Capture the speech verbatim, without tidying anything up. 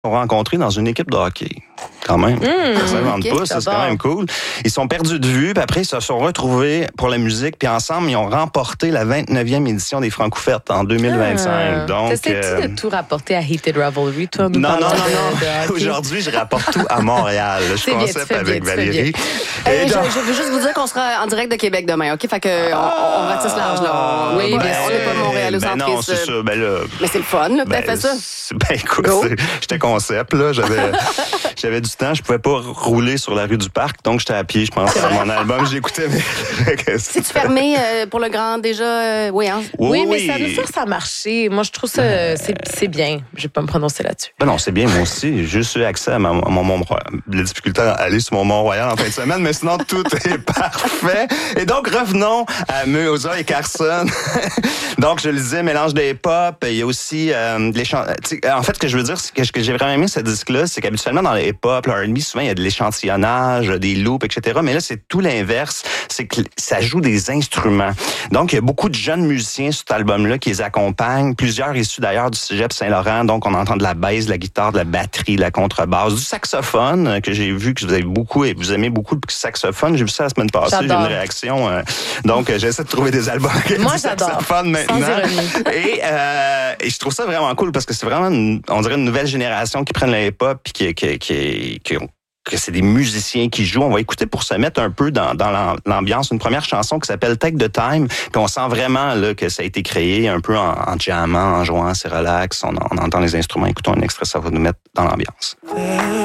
sont rencontrés dans une équipe de hockey. Quand même. Mmh, ça ne vend okay, pas, ça, c'est quand même cool. Ils sont perdus de vue, puis après, ils se sont retrouvés pour la musique, puis ensemble, ils ont remporté la vingt-neuvième édition des Francouvertes en deux mille vingt-cinq. Ah, Donc, t'essaies-tu euh... de tout rapporter à Heated Rivalry, toi? Non, non, non, non. Aujourd'hui, je rapporte tout à Montréal. Je C'est concept bien, avec bien, Valérie. Hey, donc... je, je veux juste vous dire qu'on sera en direct de Québec demain, OK? Fait que ah, on, on ratisse large, là. Oui, ben, bien, on n'est pas montréalocentristes. Ben non, c'est ça. Ben là, mais c'est le fun, là, que ben, t'as fait ça. Ben écoute, j'étais concept, là. J'avais, j'avais du temps, je pouvais pas rouler sur la rue du Parc, donc j'étais à pied, je pense, à mon album. J'écoutais mes... C'est-tu fermé euh, pour le grand déjà? Euh, oui, hein? Oui, oui, mais oui. ça nous force à marcher. Moi, je trouve ça, euh, c'est, c'est bien. Je vais pas me prononcer là-dessus. Ben non, c'est bien, moi aussi. J'ai juste eu accès à, ma, à mon Mont-Royal. La difficulté à aller sur mon Mont-Royal en fin de semaine, mais sinon, tout est parfait. Et donc, revenons à Meusa et Carson. Donc, je le disais, mélange de hip-hop. Il y a aussi euh, les chants. En fait, ce que je veux dire, c'est que ce que j'ai vraiment aimé ce disque-là, c'est qu'habituellement, dans le hip-hop, le R and B, souvent, il y a de l'échantillonnage, des loops, et cetera. Mais là, c'est tout l'inverse. C'est que ça joue des instruments. Donc, il y a beaucoup de jeunes musiciens sur cet album-là qui les accompagnent. Plusieurs issus d'ailleurs du Cégep Saint-Laurent. Donc, on entend de la basse, de la guitare, de la batterie, de la contrebasse, du saxophone, que j'ai vu que vous avez beaucoup et vous aimez beaucoup le saxophone. J'ai vu ça la semaine passée. J'adore. J'ai une réaction. Euh, donc, euh, j'essaie de trouver des albums avec Moi, du j'adore. saxophone maintenant. Sans ironie. Et, euh, et je trouve ça vraiment cool parce que c'est vraiment, une, on dirait, une nouvelle génération qui prennent le hip-hop puis qui, qui, qui, qui, que c'est des musiciens qui jouent. On va écouter pour se mettre un peu dans, dans l'ambiance une première chanson qui s'appelle Take the Time. Puis on sent vraiment là, que ça a été créé un peu en, en jammant, en jouant, c'est relax. On, on entend les instruments. Écoutons un extrait, ça va nous mettre dans l'ambiance.